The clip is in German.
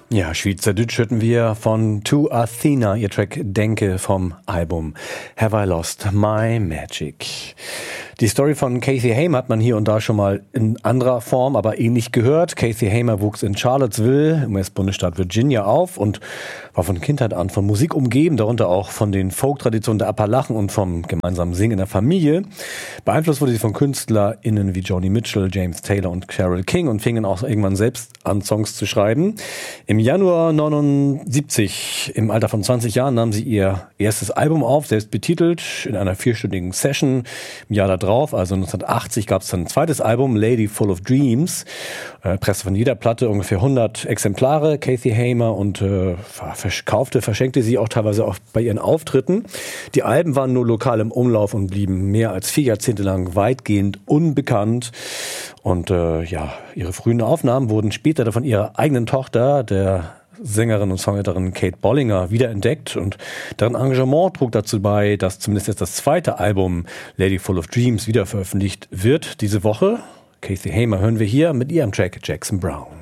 Ja, Schweizerdeutsch hörten wir von To Athena, ihr Track Denke vom Album Have I Lost My Magic. Die Story von Kathy Hamer hat man hier und da schon mal in anderer Form, aber ähnlich gehört. Kathy Hamer wuchs in Charlottesville im US-Bundesstaat Virginia auf und war von Kindheit an von Musik umgeben, darunter auch von den Folk-Traditionen der Appalachen und vom gemeinsamen Singen in der Familie. Beeinflusst wurde sie von KünstlerInnen wie Joni Mitchell, James Taylor und Carole King und fing dann auch irgendwann selbst an, Songs zu schreiben. Im Januar 79, im Alter von 20 Jahren, nahm sie ihr erstes Album auf, selbst betitelt, in einer 4-stündigen Session. Im Jahr darauf, also 1980, gab es dann ein zweites Album, Lady Full of Dreams. Presse von jeder Platte ungefähr 100 Exemplare, Kathy Hamer, und verschenkte sie auch teilweise auch bei ihren Auftritten. Die Alben waren nur lokal im Umlauf und blieben mehr als 4 Jahrzehnte lang weitgehend unbekannt. Und ihre frühen Aufnahmen wurden später von ihrer eigenen Tochter, der Sängerin und Songwriterin Kate Bollinger, wiederentdeckt, und deren Engagement trug dazu bei, dass zumindest jetzt das zweite Album Lady Full of Dreams wieder veröffentlicht wird diese Woche. Kathy Hamer hören wir hier mit ihrem Track Jackson Brown.